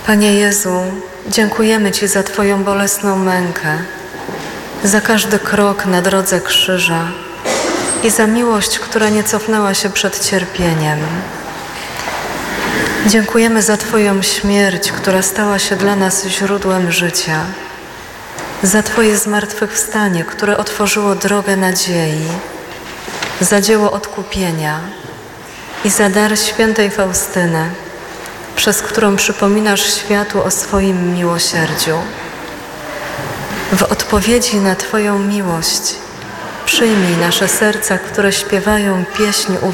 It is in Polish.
Panie Jezu, dziękujemy Ci za Twoją bolesną mękę, za każdy krok na drodze krzyża i za miłość, która nie cofnęła się przed cierpieniem. Dziękujemy za Twoją śmierć, która stała się dla nas źródłem życia, za Twoje zmartwychwstanie, które otworzyło drogę nadziei, za dzieło odkupienia i za dar świętej Faustyny, przez którą przypominasz światu o swoim miłosierdziu. W odpowiedzi na Twoją miłość przyjmij nasze serca, które śpiewają pieśń